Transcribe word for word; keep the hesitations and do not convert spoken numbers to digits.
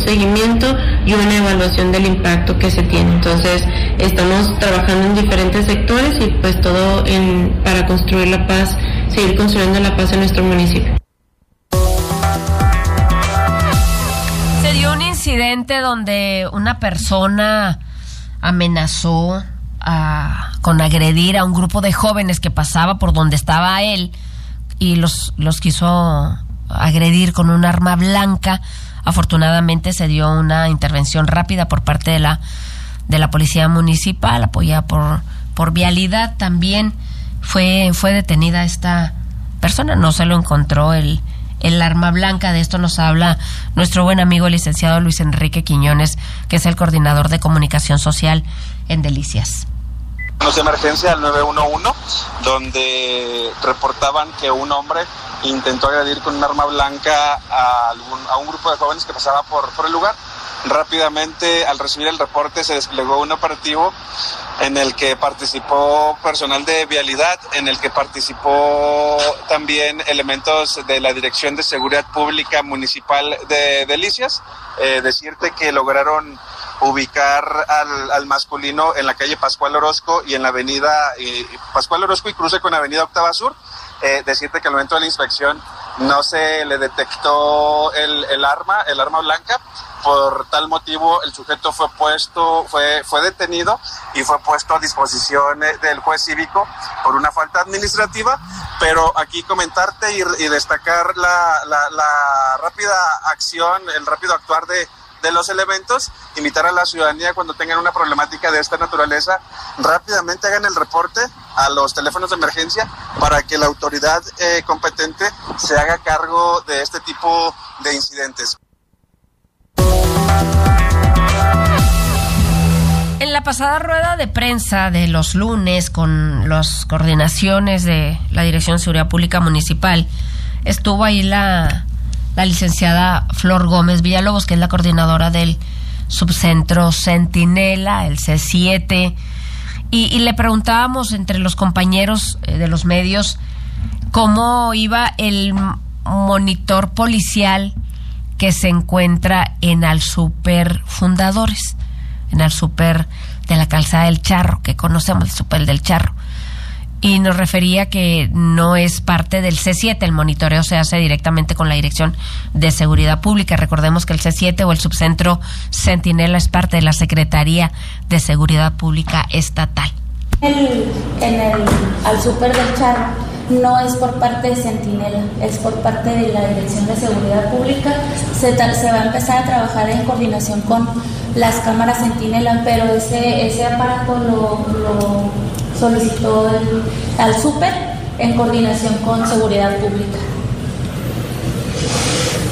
seguimiento y una evaluación del impacto que se tiene. Entonces, estamos trabajando en diferentes sectores y pues todo en, para construir la paz, seguir construyendo la paz en nuestro municipio. Se dio un incidente donde una persona amenazó a, con agredir a un grupo de jóvenes que pasaba por donde estaba él y los, los quiso agredir con un arma blanca. Afortunadamente se dio una intervención rápida por parte de la de la policía municipal, apoyada por por Vialidad. También fue fue detenida esta persona, no se lo encontró el el arma blanca. De esto nos habla nuestro buen amigo el licenciado Luis Enrique Quiñones, que es el coordinador de comunicación social en Delicias. Nos de emergencia al nueve uno uno, donde reportaban que un hombre intentó agredir con un arma blanca a, algún, a un grupo de jóvenes que pasaba por, por el lugar. Rápidamente, al recibir el reporte, se desplegó un operativo en el que participó personal de Vialidad, en el que participó también elementos de la Dirección de Seguridad Pública Municipal de Delicias. Eh, decirte que lograron ubicar al, al masculino en la calle Pascual Orozco y en la avenida eh, Pascual Orozco y cruce con avenida Octava Sur. Eh, decirte que al momento de la inspección no se le detectó el, el arma, el arma blanca. Por tal motivo, el sujeto fue puesto, fue, fue detenido y fue puesto a disposición del juez cívico por una falta administrativa. Pero aquí comentarte y, y destacar la, la, la rápida acción, el rápido actuar de de los elementos, invitar a la ciudadanía cuando tengan una problemática de esta naturaleza, rápidamente hagan el reporte a los teléfonos de emergencia para que la autoridad eh, competente se haga cargo de este tipo de incidentes. En la pasada rueda de prensa de los lunes con las coordinaciones de la Dirección de Seguridad Pública Municipal, estuvo ahí la la licenciada Flor Gómez Villalobos, que es la coordinadora del subcentro Centinela, el C siete, y, y le preguntábamos entre los compañeros eh, de los medios cómo iba el monitor policial que se encuentra en Alsúper Fundadores, en Alsúper de la Calzada del Charro, que conocemos, el Súper del Charro. Y nos refería que no es parte del C siete, el monitoreo se hace directamente con la Dirección de Seguridad Pública. Recordemos que el C siete o el subcentro Centinela es parte de la Secretaría de Seguridad Pública Estatal. El, en el al Súper del Charro no es por parte de Centinela, es por parte de la Dirección de Seguridad Pública. Se, se va a empezar a trabajar en coordinación con las cámaras Centinela, pero ese, ese aparato lo... lo solicitó el, al súper en coordinación con Seguridad Pública.